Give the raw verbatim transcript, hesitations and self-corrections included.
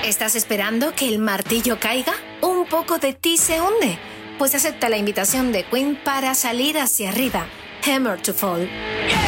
¿Estás esperando que el martillo caiga? ¿Un poco de ti se hunde? Pues acepta la invitación de Queen para salir hacia arriba. Hammer to Fall.